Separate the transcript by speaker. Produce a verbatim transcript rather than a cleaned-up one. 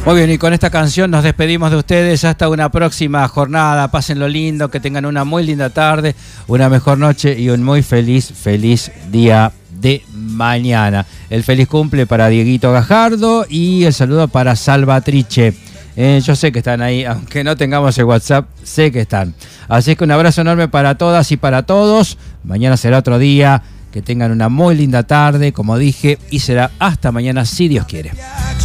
Speaker 1: Muy bien, y con esta canción nos despedimos de ustedes hasta una próxima jornada. Pásenlo lindo, que tengan una muy linda tarde, una mejor noche y un muy feliz, feliz día de mañana. El feliz cumple para Dieguito Gajardo y el saludo para Salvatrice. Eh, yo sé que están ahí, aunque no tengamos el WhatsApp, sé que están. Así que un abrazo enorme para todas y para todos. Mañana será otro día. Que tengan una muy linda tarde, como dije, y será hasta mañana si Dios quiere.